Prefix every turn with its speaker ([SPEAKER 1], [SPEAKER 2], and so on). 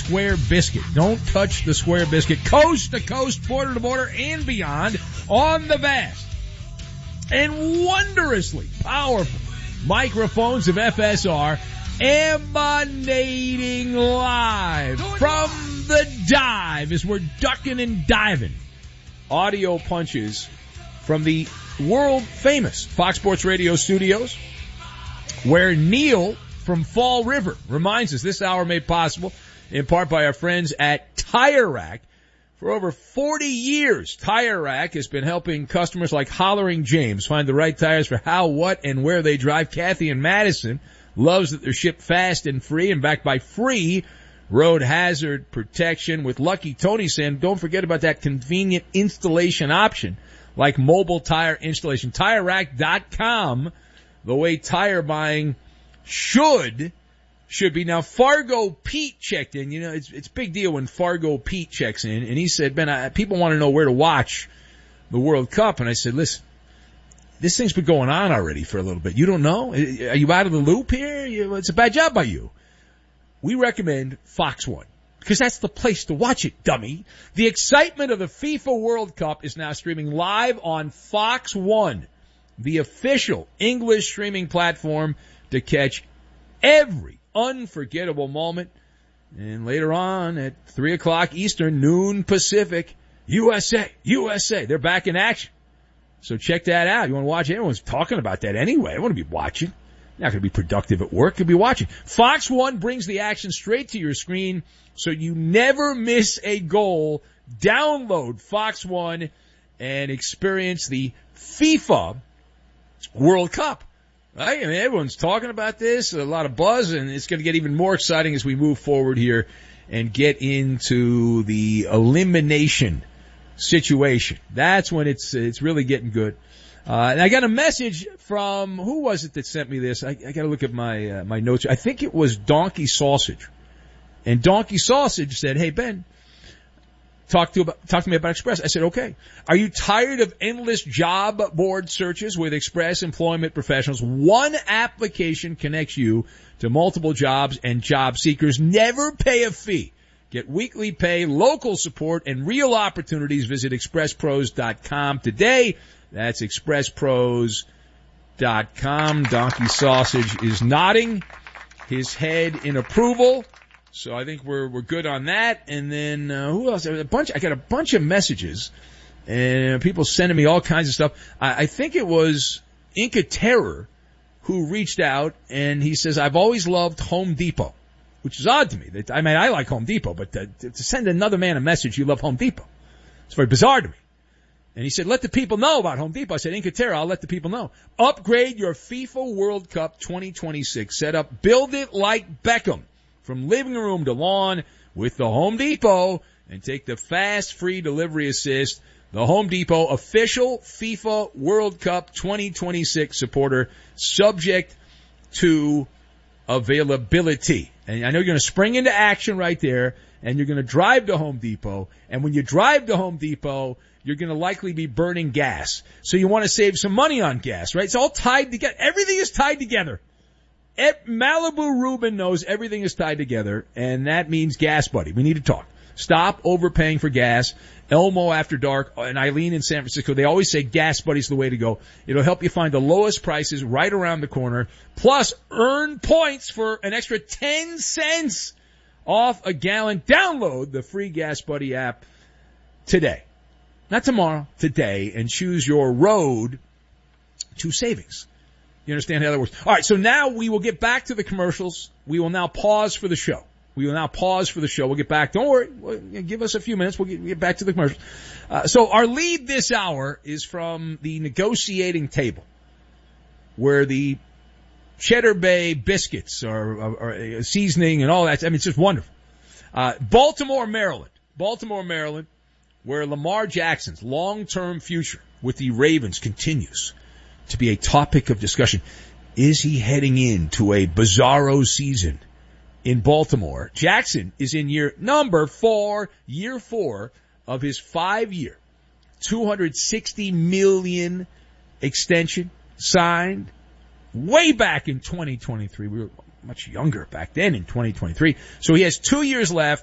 [SPEAKER 1] Square Biscuit. Don't touch the Square Biscuit. Coast to coast, border to border, and beyond on the vast and wondrously powerful microphones of FSR, emanating live from the dive as we're ducking and diving. Audio punches from the world-famous Fox Sports Radio studios, where Neil from Fall River reminds us this hour made possible in part by our friends at Tire Rack. For over 40 years, Tire Rack has been helping customers like Hollering James find the right tires for how, what, and where they drive. Kathy in Madison loves that they're shipped fast and free and backed by free road hazard protection. With Lucky Tony saying, don't forget about that convenient installation option like mobile tire installation. TireRack.com, the way tire buying should be. Now, Fargo Pete checked in. You know, it's a big deal when Fargo Pete checks in, and he said, Ben, people want to know where to watch the World Cup. And I said, listen, this thing's been going on already for a little bit. You don't know? Are you out of the loop here? It's a bad job by you. We recommend Fox One, because that's the place to watch it, dummy. The excitement of the FIFA World Cup is now streaming live on Fox One, the official English streaming platform to catch every unforgettable moment. And later on at 3 o'clock Eastern, noon Pacific, USA. They're back in action. So check that out. You want to watch it? Everyone's talking about that anyway. I want to be watching. Not going to be productive at work. Could be watching. Fox One brings the action straight to your screen so you never miss a goal. Download Fox One and experience the FIFA World Cup. Right? I mean, everyone's talking about this, a lot of buzz, and it's going to get even more exciting as we move forward here and get into the elimination situation. That's when it's really getting good. And I got a message from, who was it that sent me this? I got to look at my notes. I think it was Donkey Sausage. And Donkey Sausage said, hey, Ben, talk to me about Express. I said, okay. Are you tired of endless job board searches with Express Employment Professionals? One application connects you to multiple jobs and job seekers. Never pay a fee. Get weekly pay, local support, and real opportunities. Visit expresspros.com today. That's expresspros.com. Donkey Sausage is nodding his head in approval. So I think we're good on that. And then who else? I got a bunch of messages and people sending me all kinds of stuff. I think it was Inca Terror who reached out, and he says, I've always loved Home Depot, which is odd to me. I mean, I like Home Depot, but to send another man a message, you love Home Depot, it's very bizarre to me. And he said, let the people know about Home Depot. I said, Inca Terra, I'll let the people know. Upgrade your FIFA World Cup 2026 setup. Build it like Beckham, from living room to lawn with the Home Depot, and take the fast, free delivery assist. The Home Depot official FIFA World Cup 2026 supporter, subject to availability. And I know you're going to spring into action right there, and you're going to drive to Home Depot. And when you drive to Home Depot, you're going to likely be burning gas. So you want to save some money on gas, right? It's all tied together. Everything is tied together. Malibu Rubin knows everything is tied together, and that means Gas Buddy. We need to talk. Stop overpaying for gas. Elmo After Dark and Eileen in San Francisco, they always say Gas Buddy's the way to go. It'll help you find the lowest prices right around the corner. Plus, earn points for an extra 10 cents off a gallon. Download the free Gas Buddy app today. Not tomorrow, today, and choose your road to savings. You understand how that works? All right, so now we will get back to the commercials. We will now pause for the show. We'll get back. Don't worry. Give us a few minutes. We'll get back to the commercials. So our lead this hour is from the negotiating table, where the Cheddar Bay biscuits are seasoning and all that. I mean, it's just wonderful. Baltimore, Maryland, where Lamar Jackson's long-term future with the Ravens continues to be a topic of discussion. Is he heading into a bizarro season in Baltimore? Jackson is in year 4 of his 5-year, $260 million extension signed way back in 2023. We were much younger back then in 2023. So he has 2 years left.